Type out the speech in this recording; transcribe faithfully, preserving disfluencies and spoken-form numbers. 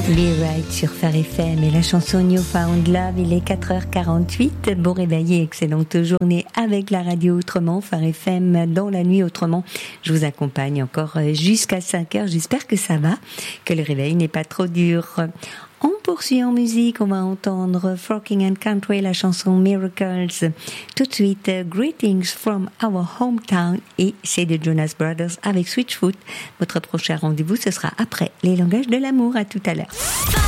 Rewrite sur Phare F M et la chanson Newfound Love. Il est quatre heures quarante-huit. Bon réveil et excellente journée avec la radio autrement. Phare F M dans la nuit autrement. Je vous accompagne encore jusqu'à cinq heures. J'espère que ça va, que le réveil n'est pas trop dur. On poursuit en musique, on va entendre Frocking and Country, la chanson Miracles. Tout de suite, Greetings from Our Hometown, et c'est de Jonas Brothers avec Switchfoot. Votre prochain rendez-vous, ce sera après les langages de l'amour. À tout à l'heure.